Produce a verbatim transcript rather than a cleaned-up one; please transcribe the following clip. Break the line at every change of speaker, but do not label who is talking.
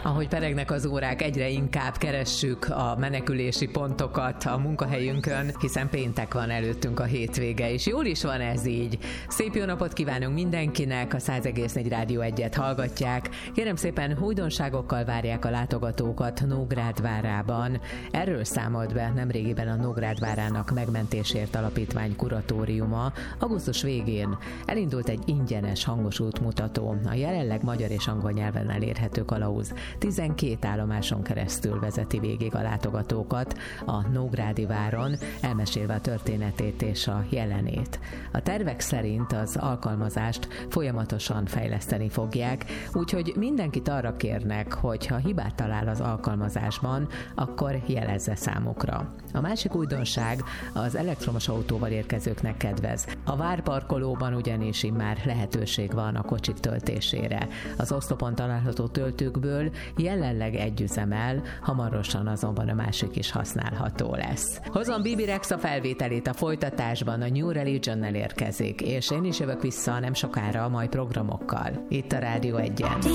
Ahogy peregnek az órák, egyre inkább keressük a menekülési pontokat a munkahelyünkön, hiszen péntek van előttünk, a hétvége, és jól is van ez így. Szép jó napot kívánunk mindenkinek, a száz egész négy Rádió egyet hallgatják. Kérem szépen, újdonságokkal várják a látogatókat Nógrád várában. Erről számolt be nemrégiben a Nógrád várának Megmentésért Alapítvány kuratóriuma. Augusztus végén elindult egy ingyenes hangos útmutató, a jelenleg magyar és angol nyelven elérhető kalauz tizenkét állomáson keresztül vezeti végig a látogatókat a Nógrádi váron, elmesélve a történetét és a jelenét. A tervek szerint az alkalmazást folyamatosan fejleszteni fogják, úgyhogy mindenkit arra kérnek, hogy ha hibát talál az alkalmazásban, akkor jelezze számukra. A másik újdonság az elektromos autóval érkezőknek kedvez. A várparkolóban ugyanis immár lehetőség van a kocsik töltésére. Az oszlopon található töltőkből jelenleg egy üzemel, hamarosan azonban a másik is használható lesz. Hozom Bibi Rexa felvételét a folytatásban, a New Religionnel érkezik, és én is jövök vissza nem sokára a mai programokkal. Itt a Rádió egyen.